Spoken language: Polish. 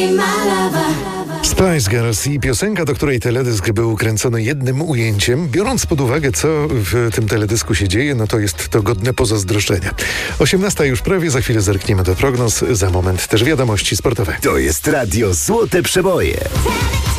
Spice Girls i piosenka, do której teledysk był kręcony jednym ujęciem. Biorąc pod uwagę, co w tym teledysku się dzieje, no to jest to godne pozazdroszczenia. 18 już prawie, za chwilę zerkniemy do prognoz, za moment też wiadomości sportowe. To jest Radio Złote Przeboje.